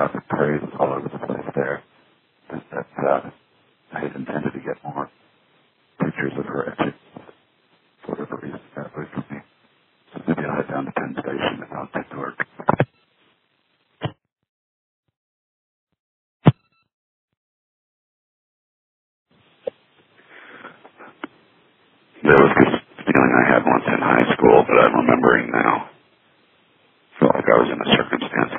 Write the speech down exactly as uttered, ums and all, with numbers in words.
got the praise all over the place there. That, that uh, I had intended to get more pictures of her etchings. For whatever reason, that way from me. So maybe I'll head down to Penn Station and I'll take to work. There was this feeling I had once in high school that I'm remembering now. I felt like I was in a circumstance